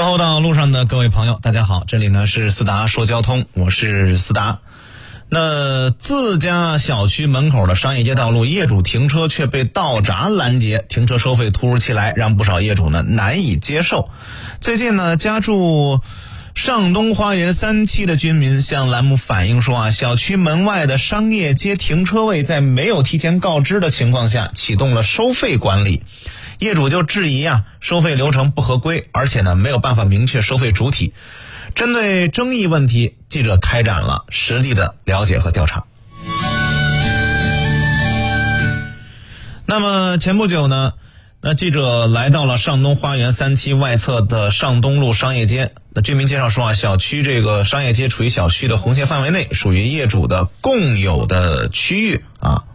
问候到路上的各位朋友，大家好，这里呢是思达说交通，我是思达。那自家小区门口的商业街道路，业主停车却被道闸拦截，停车收费突如其来，让不少业主呢难以接受。最近呢，家住上东花园3期的居民向栏目反映说小区门外的商业街停车位在没有提前告知的情况下启动了收费管理。业主就质疑收费流程不合规，而且呢没有办法明确收费主体。针对争议问题，记者开展了实地的了解和调查。那么前不久呢，记者来到了上东花园3期外侧的上东路商业街。那居民介绍说小区这个商业街处于小区的红线范围内，属于业主的共有的区域